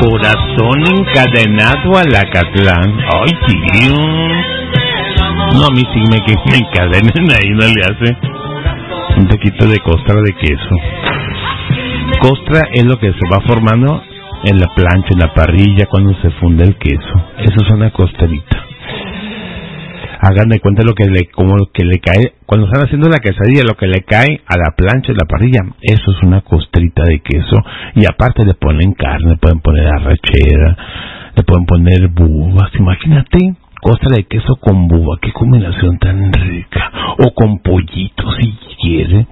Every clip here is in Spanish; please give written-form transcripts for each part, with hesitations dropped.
Corazón encadenado al Acatlán. Ay, tío. No, a mí sí me encadenen ahí, no le hace. Un poquito de costra de queso. Costra es lo que se va formando en la plancha, en la parrilla, cuando se funde el queso. Eso es una costrita. Hagan de cuenta como lo que le cae cuando están haciendo la quesadilla, lo que le cae a la plancha, en la parrilla. Eso es una costrita de queso. Y aparte le ponen carne, pueden poner arrachera, le pueden poner bubas. Imagínate, costra de queso con buba, qué combinación tan rica. O con pollito, si quiere.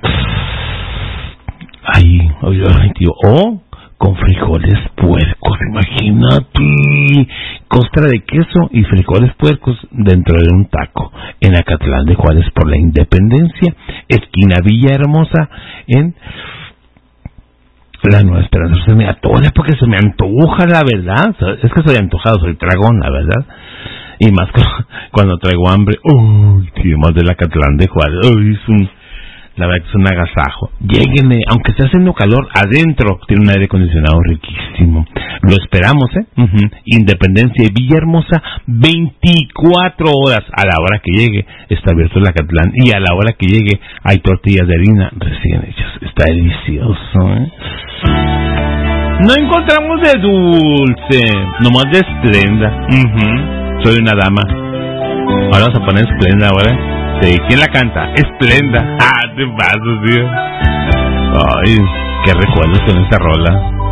Ay, tío. O con frijoles puercos, imagínate. Costra de queso y frijoles puercos dentro de un taco. En Acatlán de Juárez por la Independencia, esquina Villahermosa, en la Nueva Esperanza. Se me atona porque se me antoja, la verdad. Es que soy antojado, soy tragón, la verdad. Y más cuando traigo hambre. Uy, tío, más del Acatlán de Juárez. Uy, la verdad que es un agasajo. Lléguenle, aunque esté haciendo calor, adentro tiene un aire acondicionado riquísimo. Lo esperamos, Independencia y Villahermosa, 24 horas. A la hora que llegue está abierto el Acatlán. Y a la hora que llegue hay tortillas de harina recién hechas. Está delicioso, No encontramos de dulce, nomás de Esplenda. Soy una dama. Ahora vamos a poner Esplenda ahora. Sí, ¿quién la canta? Esplenda. Te paso, tío. Ay, qué recuerdos con esta rola.